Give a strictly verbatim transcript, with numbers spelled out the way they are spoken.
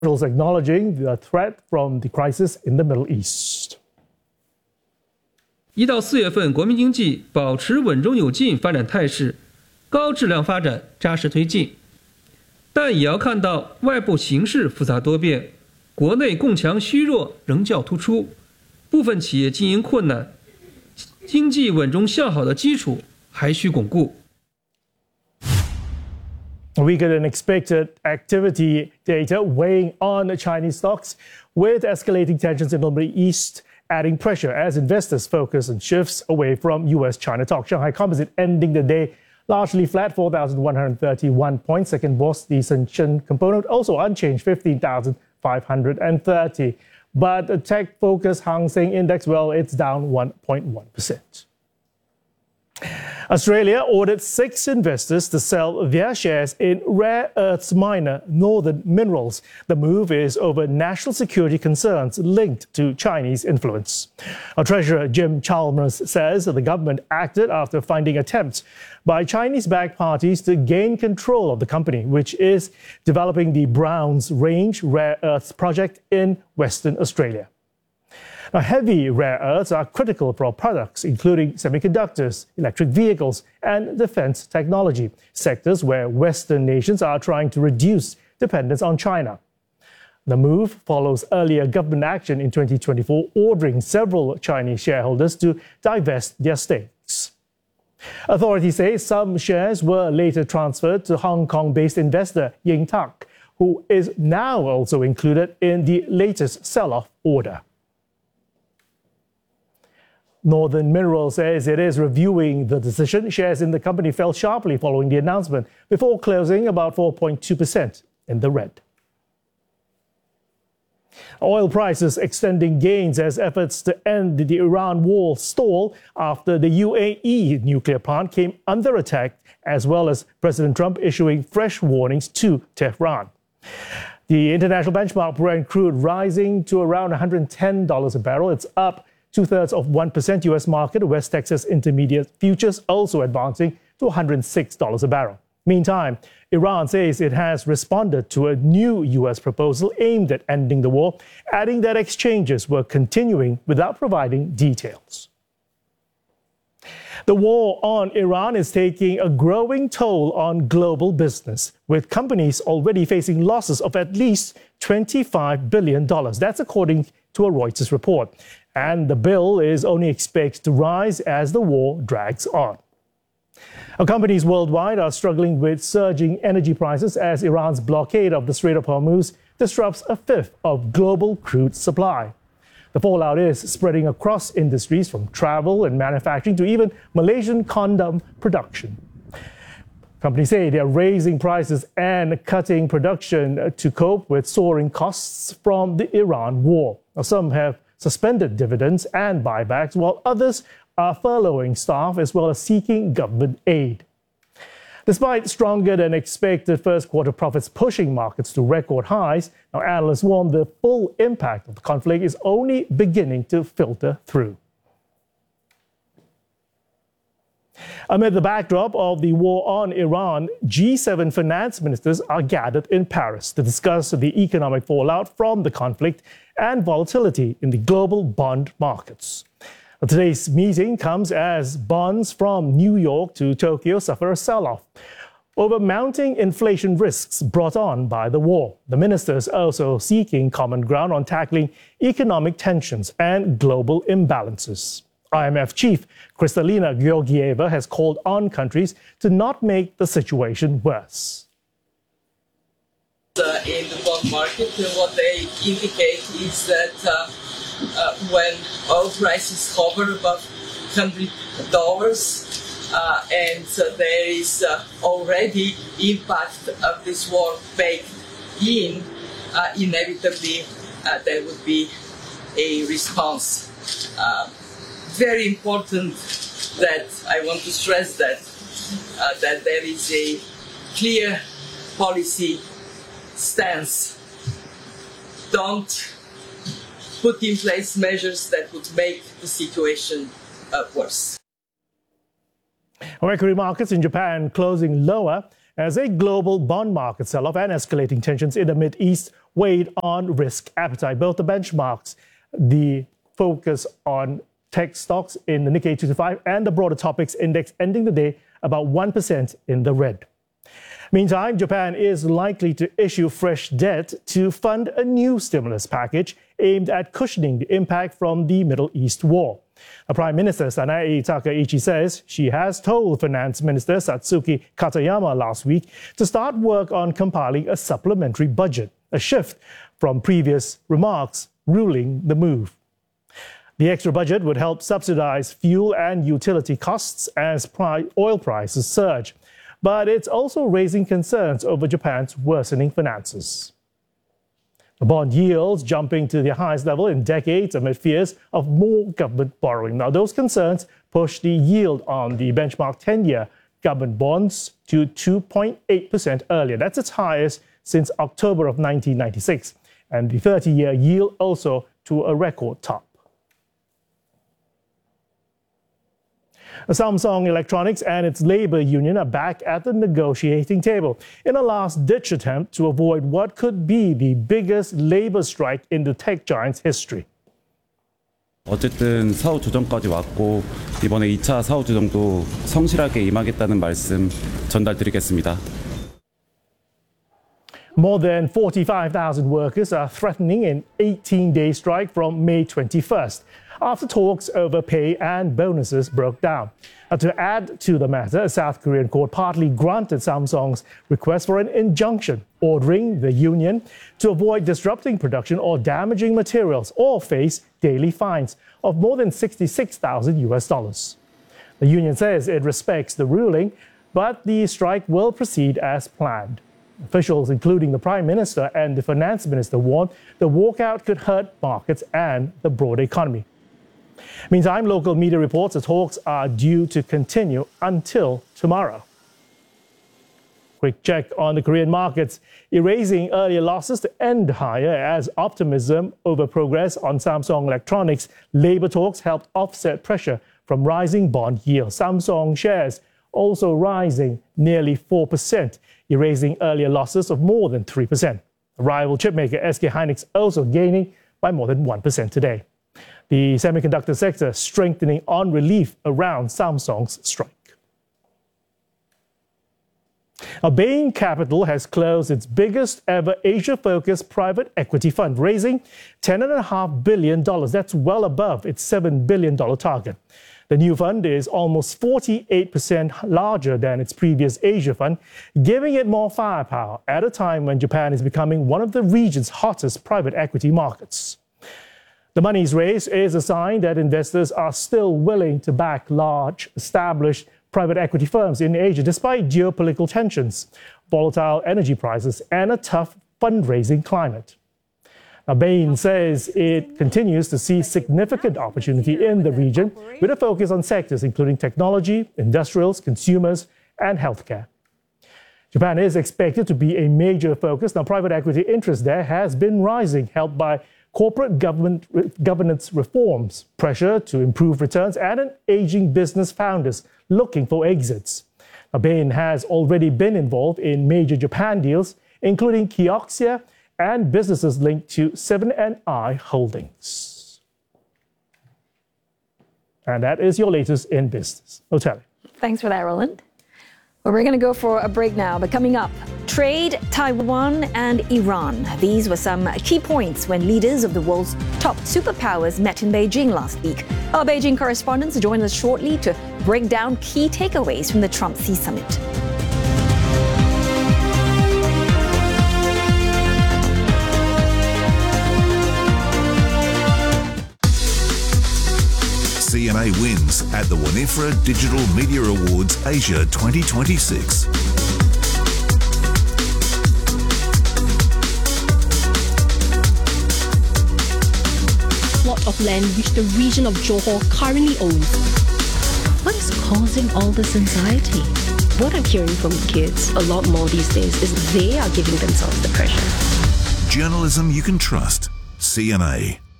acknowledging the threat from the crisis in the Middle East. 一到四月份，国民经济保持稳中有进发展态势，高质量发展扎实推进。但也要看到外部形势复杂多变，国内共强虚弱仍较突出，部分企业经营困难，经济稳中向好的基础还需巩固。 Weaker than expected activity data weighing on Chinese stocks, with escalating tensions in the Middle East adding pressure as investors focus on shifts away from U S China talks. Shanghai Composite ending the day largely flat, four thousand one hundred thirty-one points. Second boss, the Shenzhen Component, also unchanged, fifteen thousand five hundred thirty. But the tech-focused Hang Seng Index, well, it's down one point one percent. Australia ordered six investors to sell their shares in rare earths miner Northern Minerals. The move is over national security concerns linked to Chinese influence. Our Treasurer Jim Chalmers says the government acted after finding attempts by Chinese-backed parties to gain control of the company, which is developing the Browns Range rare earths project in Western Australia. Now, heavy rare earths are critical for our products, including semiconductors, electric vehicles, and defense technology, sectors where Western nations are trying to reduce dependence on China. The move follows earlier government action in twenty twenty-four, ordering several Chinese shareholders to divest their stakes. Authorities say some shares were later transferred to Hong Kong-based investor Ying Tak, who is now also included in the latest sell-off order. Northern Minerals says it is reviewing the decision. Shares in the company fell sharply following the announcement, before closing about four point two percent in the red. Oil prices extending gains as efforts to end the Iran war stall after the U A E nuclear plant came under attack, as well as President Trump issuing fresh warnings to Tehran. The international benchmark Brent crude rising to around one hundred ten dollars a barrel. It's up two-thirds of one percent. U S market, West Texas Intermediate futures also advancing to one hundred six dollars a barrel. Meantime, Iran says it has responded to a new U S proposal aimed at ending the war, adding that exchanges were continuing without providing details. The war on Iran is taking a growing toll on global business, with companies already facing losses of at least twenty-five billion dollars. That's according to a Reuters report. And the bill is only expected to rise as the war drags on. Our companies worldwide are struggling with surging energy prices as Iran's blockade of the Strait of Hormuz disrupts a fifth of global crude supply. The fallout is spreading across industries from travel and manufacturing to even Malaysian condom production. Companies say they are raising prices and cutting production to cope with soaring costs from the Iran war. Now, some have suspended dividends and buybacks, while others are furloughing staff as well as seeking government aid. Despite stronger than expected first quarter profits pushing markets to record highs, now analysts warn the full impact of the conflict is only beginning to filter through. Amid the backdrop of the war on Iran, G seven finance ministers are gathered in Paris to discuss the economic fallout from the conflict and volatility in the global bond markets. Today's meeting comes as bonds from New York to Tokyo suffer a sell-off over mounting inflation risks brought on by the war. The ministers are also seeking common ground on tackling economic tensions and global imbalances. I M F chief Kristalina Georgieva has called on countries to not make the situation worse. Uh, in the bond market, uh, what they indicate is that uh, uh, when oil prices hover above one hundred dollars uh, and uh, there is uh, already impact of this war baked in, uh, inevitably uh, there would be a response. Uh, very important that I want to stress that uh, that there is a clear policy stance. Don't put in place measures that would make the situation uh, worse. Equity markets in Japan closing lower as a global bond market sell-off and escalating tensions in the Middle East weighed on risk appetite. Both the benchmarks, the focus on tech stocks in the Nikkei two twenty-five and the broader topics index ending the day about one percent in the red. Meantime, Japan is likely to issue fresh debt to fund a new stimulus package aimed at cushioning the impact from the Middle East war. The Prime Minister Sanae Takaichi says she has told Finance Minister Satsuki Katayama last week to start work on compiling a supplementary budget, a shift from previous remarks ruling the move. The extra budget would help subsidize fuel and utility costs as oil prices surge. But it's also raising concerns over Japan's worsening finances. The bond yields jumping to the highest level in decades amid fears of more government borrowing. Now, those concerns push the yield on the benchmark ten-year government bonds to two point eight percent earlier. That's its highest since October of nineteen ninety-six. And the thirty-year yield also to a record top. Samsung Electronics and its labor union are back at the negotiating table in a last-ditch attempt to avoid what could be the biggest labor strike in the tech giant's history. 어쨌든 사후 조정까지 왔고 이번에 이 차 사후 조정도 성실하게 임하겠다는 말씀 전달드리겠습니다. More than forty-five thousand workers are threatening an eighteen-day strike from May twenty-first after talks over pay and bonuses broke down. Uh, to add to the matter, a South Korean court partly granted Samsung's request for an injunction, ordering the union to avoid disrupting production or damaging materials or face daily fines of more than sixty-six thousand U S dollars. The union says it respects the ruling, but the strike will proceed as planned. Officials, including the Prime Minister and the Finance Minister, warned the walkout could hurt markets and the broader economy. Meantime, local media reports the talks are due to continue until tomorrow. Quick check on the Korean markets, erasing earlier losses to end higher as optimism over progress on Samsung Electronics labor talks helped offset pressure from rising bond yields. Samsung shares also rising nearly four percent, erasing earlier losses of more than three percent. Rival chipmaker S K Hynix also gaining by more than one percent today. The semiconductor sector strengthening on relief around Samsung's strike. Now, Bain Capital has closed its biggest ever Asia-focused private equity fund, raising ten point five billion dollars. That's well above its seven billion dollars target. The new fund is almost forty-eight percent larger than its previous Asia fund, giving it more firepower at a time when Japan is becoming one of the region's hottest private equity markets. The money's raised is a sign that investors are still willing to back large, established private equity firms in Asia despite geopolitical tensions, volatile energy prices, and a tough fundraising climate. Now, Bain says it continues to see significant opportunity in the region with a focus on sectors including technology, industrials, consumers, and healthcare. Japan is expected to be a major focus. Now, private equity interest there has been rising, helped by corporate government governance reforms, pressure to improve returns, and an aging business founders looking for exits. Now, Bain has already been involved in major Japan deals, including Kioxia and businesses linked to seven and I Holdings. And that is your latest in business. Oteli. Thanks for that, Roland. Well, we're going to go for a break now, but coming up, trade, Taiwan and Iran. These were some key points when leaders of the world's top superpowers met in Beijing last week. Our Beijing correspondents join us shortly to break down key takeaways from the Trump-Xi summit. C N A wins at the Winifred Digital Media Awards Asia twenty twenty-six. Plot of land which the region of Johor currently owns. What is causing all this anxiety? What I'm hearing from kids a lot more these days is they are giving themselves the pressure. Journalism you can trust. C N A.